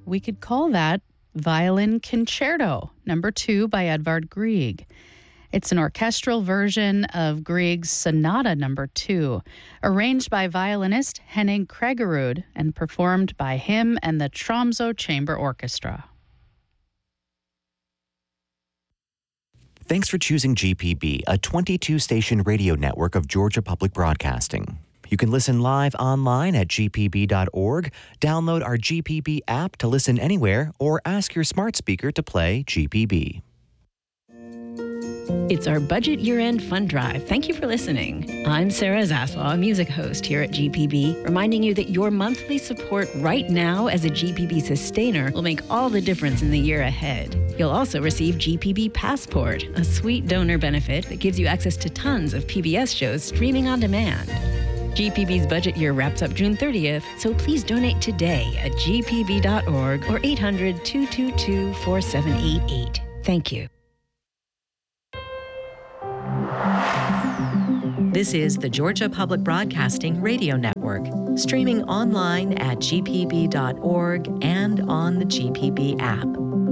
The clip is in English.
we could call that Violin Concerto, number 2 by Edvard Grieg. It's an orchestral version of Grieg's Sonata number 2, arranged by violinist Henning Kregerud and performed by him and the Tromsø Chamber Orchestra. Thanks for choosing GPB, a 22-station radio network of Georgia Public Broadcasting. You can listen live online at gpb.org, download our GPB app to listen anywhere, or ask your smart speaker to play GPB. It's our budget year-end fund drive. Thank you for listening. I'm Sarah Zaslaw, a music host here at GPB, reminding you that your monthly support right now as a GPB sustainer will make all the difference in the year ahead. You'll also receive GPB Passport, a sweet donor benefit that gives you access to tons of PBS shows streaming on demand. GPB's budget year wraps up June 30th, so please donate today at gpb.org or 800-222-4788. Thank you. This is the Georgia Public Broadcasting Radio Network, streaming online at gpb.org and on the GPB app.